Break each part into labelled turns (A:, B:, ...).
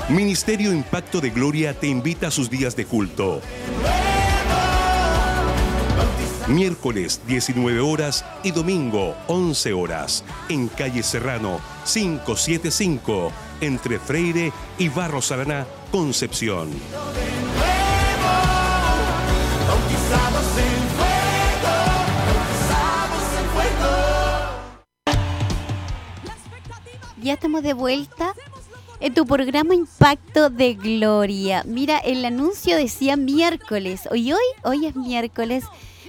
A: Ministerio Impacto de Gloria te invita a sus días de culto. Miércoles 19 horas y domingo 11 horas en calle Serrano 575 entre Freire y Barros Araná, Concepción.
B: Ya estamos de vuelta en tu programa Impacto de Gloria. Mira, el anuncio decía miércoles. Hoy es miércoles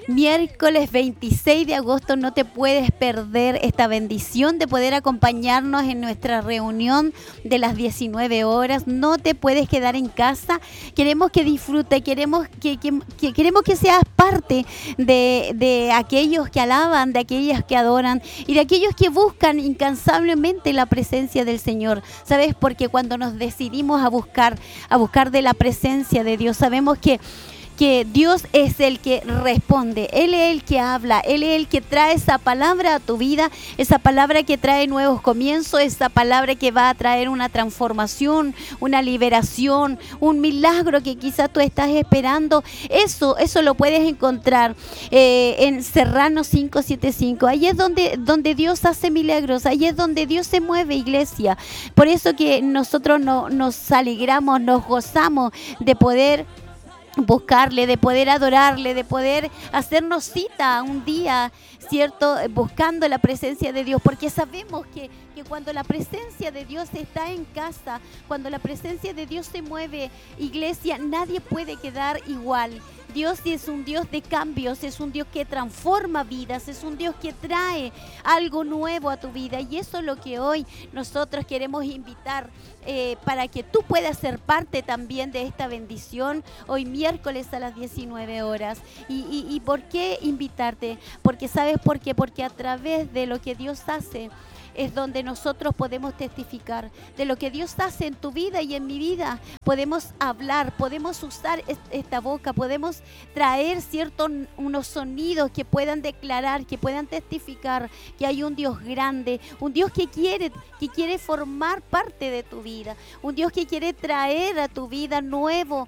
B: 26 de agosto. No te puedes perder esta bendición de poder acompañarnos en nuestra reunión de las 19 horas. No te puedes quedar en casa. Queremos que disfrutes, queremos que seas parte de aquellos que alaban, de aquellos que adoran y de aquellos que buscan incansablemente la presencia del Señor. ¿Sabes? Porque cuando nos decidimos a buscar de la presencia de Dios, sabemos que Dios es el que responde, Él es el que habla, Él es el que trae esa palabra a tu vida, esa palabra que trae nuevos comienzos, esa palabra que va a traer una transformación, una liberación, un milagro que quizás tú estás esperando. Eso lo puedes encontrar en Serrano 575. Ahí es donde Dios hace milagros, ahí es donde Dios se mueve, iglesia. Por eso que nosotros nos alegramos, nos gozamos de poder buscarle, de poder adorarle, de poder hacernos cita un día, ¿cierto? Buscando la presencia de Dios, porque sabemos que cuando la presencia de Dios está en casa, cuando la presencia de Dios se mueve, iglesia, nadie puede quedar igual. Dios es un Dios de cambios, es un Dios que transforma vidas, es un Dios que trae algo nuevo a tu vida, y eso es lo que hoy nosotros queremos invitar para que tú puedas ser parte también de esta bendición hoy miércoles a las 19 horas. ¿Y por qué invitarte? Porque ¿sabes por qué? Porque a través de lo que Dios hace es donde nosotros podemos testificar de lo que Dios hace en tu vida y en mi vida. Podemos hablar, podemos usar esta boca, podemos traer unos sonidos que puedan declarar, que puedan testificar que hay un Dios grande, un Dios que quiere formar parte de tu vida, un Dios que quiere traer a tu vida nuevos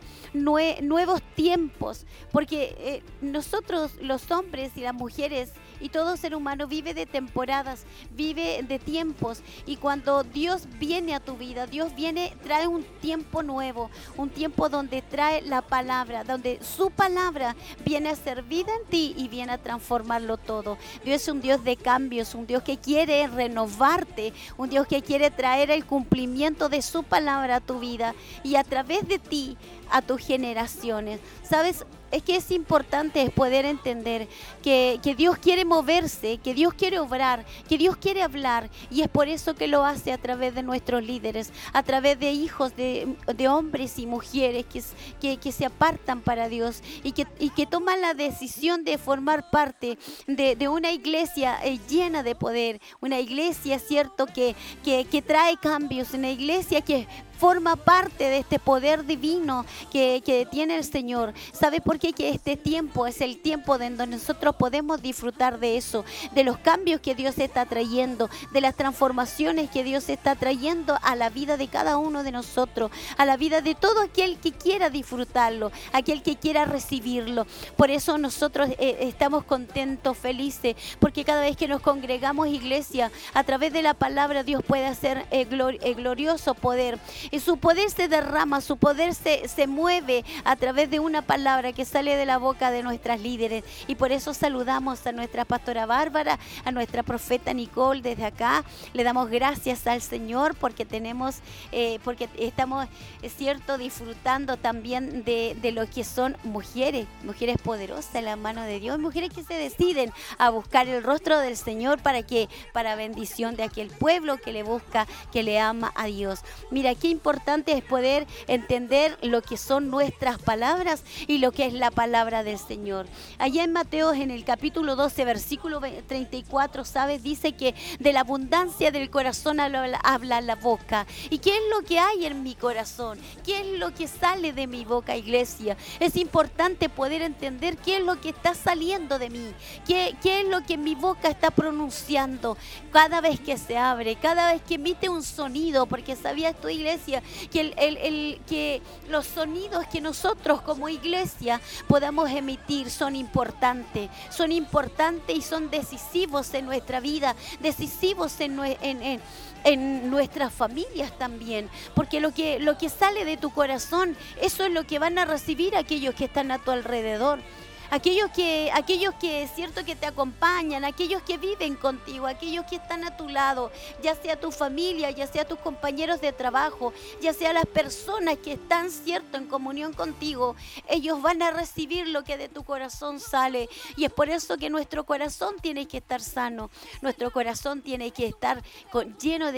B: tiempos, porque nosotros los hombres y las mujeres y todo ser humano vive de temporadas, vive de tiempos, y cuando Dios viene a tu vida, trae un tiempo nuevo, un tiempo donde trae la palabra, donde su palabra viene a ser vida en ti y viene a transformarlo todo. Dios es un Dios de cambios, un Dios que quiere renovarte, un Dios que quiere traer el cumplimiento de su palabra a tu vida y a través de ti a tus generaciones. ¿Sabes? Es que es importante poder entender que Dios quiere moverse, que Dios quiere obrar, que Dios quiere hablar, y es por eso que lo hace a través de nuestros líderes, a través de hijos de hombres y mujeres que se apartan para Dios y que toman la decisión de formar parte de una iglesia llena de poder, una iglesia, cierto, que trae cambios, una iglesia que forma parte de este poder divino que tiene el Señor. ¿Sabe por qué? Que este tiempo es el tiempo donde nosotros podemos disfrutar de eso, de los cambios que Dios está trayendo, de las transformaciones que Dios está trayendo a la vida de cada uno de nosotros, a la vida de todo aquel que quiera disfrutarlo, aquel que quiera recibirlo. Por eso nosotros estamos contentos, felices, porque cada vez que nos congregamos, iglesia, a través de la palabra Dios puede hacer glorioso poder. Y su poder se derrama, su poder se mueve a través de una palabra que sale de la boca de nuestras líderes. Y por eso saludamos a nuestra pastora Bárbara, a nuestra profeta Nicole desde acá. Le damos gracias al Señor porque porque estamos, es cierto, disfrutando también de lo que son mujeres poderosas en la mano de Dios, mujeres que se deciden a buscar el rostro del Señor para bendición de aquel pueblo que le busca, que le ama a Dios. Mira, qué importante es poder entender lo que son nuestras palabras y lo que es la palabra del Señor. Allá en Mateo, en el capítulo 12, versículo 34, ¿sabes? Dice que de la abundancia del corazón habla la boca. ¿Y qué es lo que hay en mi corazón? ¿Qué es lo que sale de mi boca, iglesia? Es importante poder entender qué es lo que está saliendo de mí, qué es lo que mi boca está pronunciando cada vez que se abre, cada vez que emite un sonido, porque sabías tu iglesia iglesia, que los sonidos que nosotros como iglesia podamos emitir son importantes y son decisivos en nuestra vida, decisivos en nuestras familias también, porque lo que sale de tu corazón, eso es lo que van a recibir aquellos que están a tu alrededor. Aquellos que es cierto que te acompañan, aquellos que viven contigo, aquellos que están a tu lado, ya sea tu familia, ya sea tus compañeros de trabajo, ya sea las personas que están cierto en comunión contigo, ellos van a recibir lo que de tu corazón sale. Y es por eso que nuestro corazón tiene que estar sano, nuestro corazón tiene que estar lleno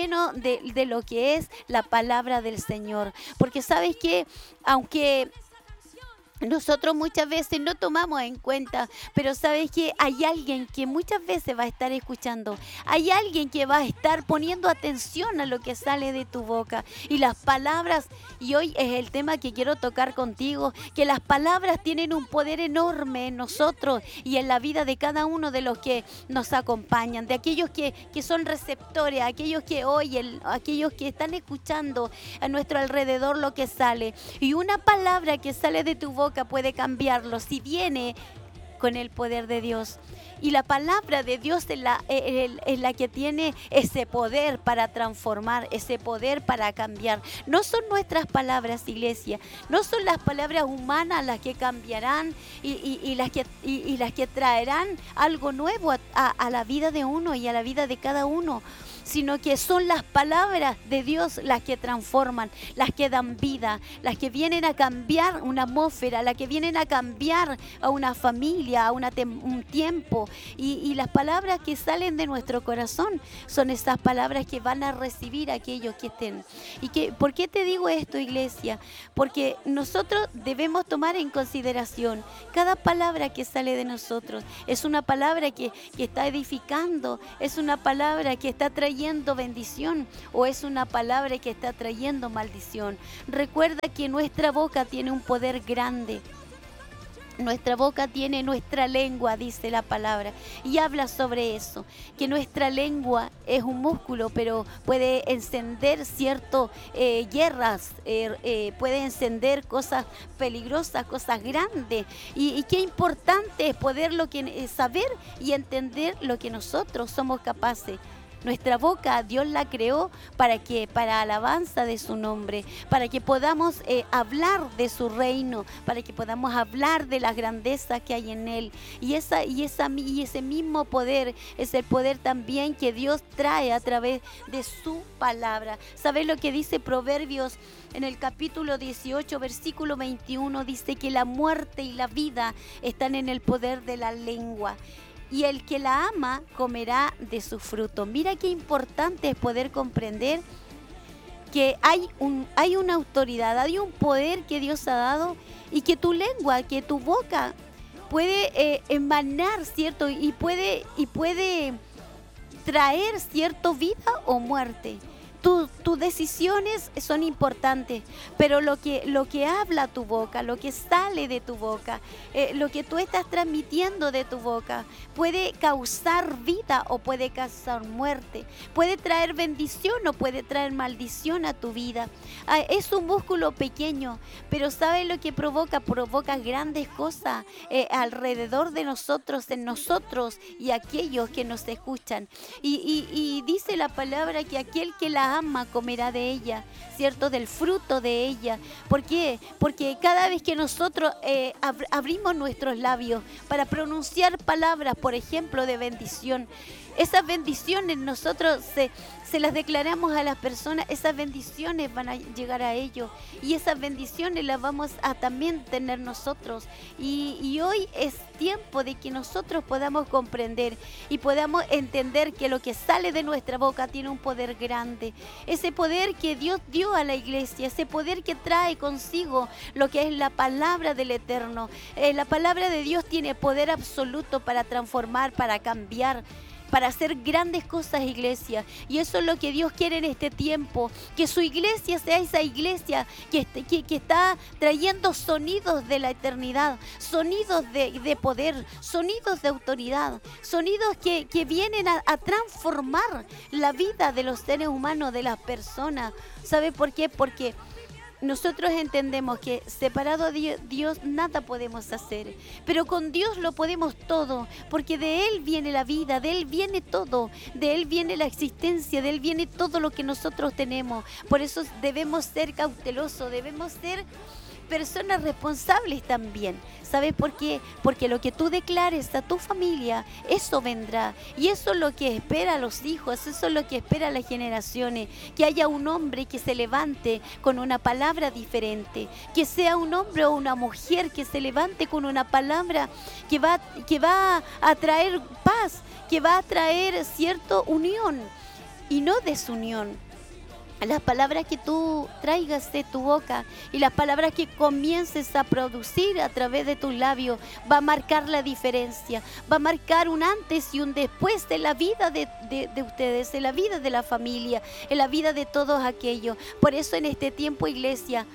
B: de lo que es la palabra del Señor. Porque sabes que aunque nosotros muchas veces no tomamos en cuenta, pero sabes que hay alguien que muchas veces va a estar escuchando, hay alguien que va a estar poniendo atención a lo que sale de tu boca. Y las palabras, y hoy es el tema que quiero tocar contigo, que las palabras tienen un poder enorme en nosotros y en la vida de cada uno de los que nos acompañan, de aquellos que son receptores, aquellos que oyen, aquellos que están escuchando a nuestro alrededor lo que sale. Y una palabra que sale de tu boca puede cambiarlo si viene con el poder de Dios. Y la palabra de Dios es la que tiene ese poder para transformar, ese poder para cambiar. No son nuestras palabras, iglesia, no son las palabras humanas las que cambiarán y las que traerán algo nuevo a la vida de uno y a la vida de cada uno, sino que son las palabras de Dios las que transforman, las que dan vida, las que vienen a cambiar una atmósfera, las que vienen a cambiar a una familia, a un tiempo. Y las palabras que salen de nuestro corazón son esas palabras que van a recibir aquellos que estén. ¿Por qué te digo esto, iglesia? Porque nosotros debemos tomar en consideración cada palabra que sale de nosotros. Es una palabra que está edificando, es una palabra que está trayendo bendición o es una palabra que está trayendo maldición. Recuerda que nuestra boca tiene un poder grande. Nuestra boca tiene nuestra lengua, dice la palabra, y habla sobre eso, que nuestra lengua es un músculo, pero puede encender guerras, puede encender cosas peligrosas, cosas grandes, y qué importante es poder saber y entender lo que nosotros somos capaces. Nuestra boca Dios la creó para alabanza de su nombre, para que podamos hablar de su reino, para que podamos hablar de las grandezas que hay en él. Y ese mismo poder es el poder también que Dios trae a través de su palabra. ¿Sabes lo que dice Proverbios en el capítulo 18, versículo 21? Dice que la muerte y la vida están en el poder de la lengua. Y el que la ama comerá de su fruto. Mira qué importante es poder comprender que hay una autoridad, hay un poder que Dios ha dado y que tu lengua, que tu boca puede emanar, ¿cierto? Y puede traer, ¿cierto? Vida o muerte. Tus decisiones son importantes, pero lo que habla tu boca, lo que sale de tu boca, lo que tú estás transmitiendo de tu boca, puede causar vida o puede causar muerte, puede traer bendición o puede traer maldición a tu vida. Es un músculo pequeño, pero ¿sabes lo que provoca? Provoca grandes cosas alrededor de nosotros, en nosotros y aquellos que nos escuchan. Y dice la palabra que aquel que la ama comerá de ella, ¿cierto? Del fruto de ella. ¿Por qué? Porque cada vez que nosotros abrimos nuestros labios para pronunciar palabras, por ejemplo, de bendición, esas bendiciones nosotros se las declaramos a las personas, esas bendiciones van a llegar a ellos y esas bendiciones las vamos a también tener nosotros. Y hoy es tiempo de que nosotros podamos comprender y podamos entender que lo que sale de nuestra boca tiene un poder grande. Ese poder que Dios dio a la iglesia, ese poder que trae consigo lo que es la palabra del Eterno. La palabra de Dios tiene poder absoluto para transformar, para cambiar, para hacer grandes cosas, iglesia. Y eso es lo que Dios quiere en este tiempo, que su iglesia sea esa iglesia que está trayendo sonidos de la eternidad, sonidos de poder, sonidos de autoridad, sonidos que vienen a transformar la vida de los seres humanos, de las personas. ¿Sabe por qué? Porque nosotros entendemos que separado de Dios nada podemos hacer, pero con Dios lo podemos todo, porque de Él viene la vida, de Él viene todo, de Él viene la existencia, de Él viene todo lo que nosotros tenemos. Por eso debemos ser cautelosos, debemos ser personas responsables también. ¿Sabes por qué? Porque lo que tú declares a tu familia, eso vendrá. Y eso es lo que espera a los hijos, eso es lo que espera a las generaciones. Que haya un hombre que se levante con una palabra diferente. Que sea un hombre o una mujer que se levante con una palabra que va a traer paz, que va a traer, cierto, unión y no desunión. Las palabras que tú traigas de tu boca y las palabras que comiences a producir a través de tus labios va a marcar la diferencia, va a marcar un antes y un después de la vida de ustedes, en la vida de la familia, en la vida de todos aquellos. Por eso en este tiempo, iglesia,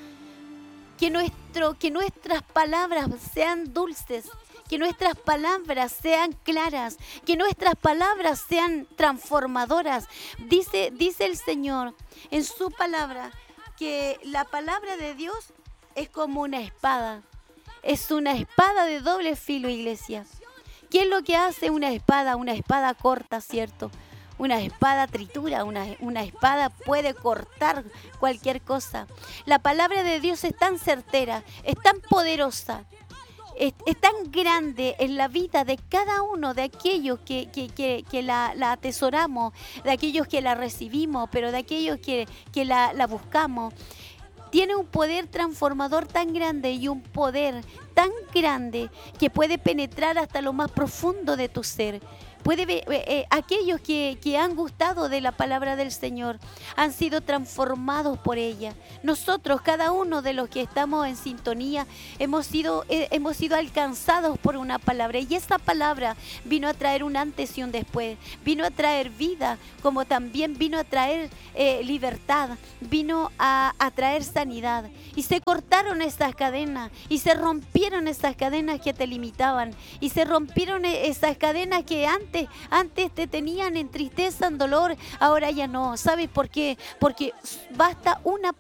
B: que nuestras palabras sean dulces, que nuestras palabras sean claras, que nuestras palabras sean transformadoras. Dice el Señor en su palabra que la palabra de Dios es como una espada. Es una espada de doble filo, iglesia. ¿Qué es lo que hace una espada? Una espada corta, ¿cierto? Una espada tritura, una espada puede cortar cualquier cosa. La palabra de Dios es tan certera, es tan poderosa, es tan grande en la vida de cada uno de aquellos que la atesoramos, de aquellos que la recibimos, pero de aquellos que la buscamos. Tiene un poder transformador tan grande y un poder tan grande que puede penetrar hasta lo más profundo de tu ser. Aquellos que han gustado de la palabra del Señor han sido transformados por ella. Nosotros, cada uno de los que estamos en sintonía, hemos sido alcanzados por una palabra, y esa palabra vino a traer un antes y un después, vino a traer vida, como también vino a traer libertad, vino a traer sanidad. Y se cortaron esas cadenas, y se rompieron esas cadenas que te limitaban, y se rompieron esas cadenas que antes te tenían en tristeza, en dolor, ahora ya no. ¿Sabes por qué? Porque basta una